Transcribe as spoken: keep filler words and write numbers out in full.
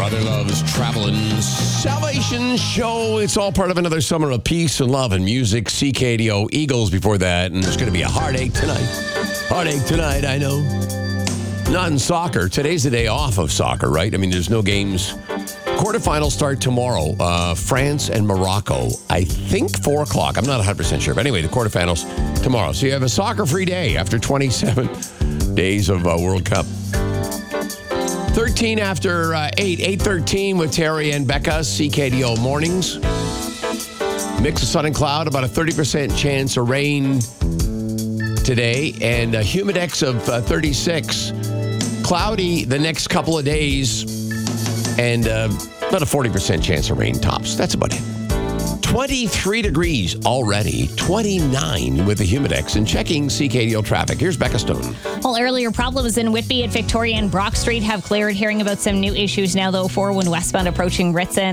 Father loves traveling. Salvation Show. It's all part of another summer of peace and love and music. C K D O Eagles before that. And there's going to be a heartache tonight. Heartache tonight, I know. Not in soccer. Today's the day off of soccer, right? I mean, there's no games. Quarterfinals start tomorrow. Uh, France and Morocco. I think four o'clock. I'm not one hundred percent sure. But anyway, the quarterfinals tomorrow. So you have a soccer-free day after twenty-seven days of uh, World Cup. thirteen after uh, eight. eight thirteen with Terry and Becca. C K D O Mornings. Mix of sun and cloud. About a thirty percent chance of rain today. And a humidex of uh, thirty-six. Cloudy the next couple of days. And uh, about a forty percent chance of rain tops. That's about it. twenty-three degrees already. twenty-nine with the humidex. And checking C K D O traffic. Here's Becca Stone. Well, earlier problems in Whitby at Victoria and Brock Street have cleared. Hearing about some new issues now, though. four oh one westbound approaching Ritson.